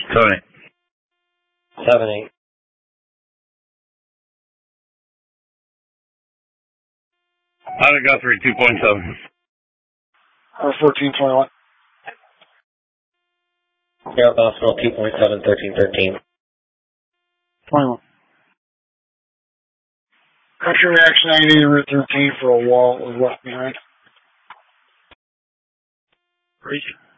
7-8. 7-8. Pilot Guthrie, 2.7. 1421. Sierra Hospital, 2.7, 1313. 21. Country reaction 90 route 13 for a wall was left behind. Reach.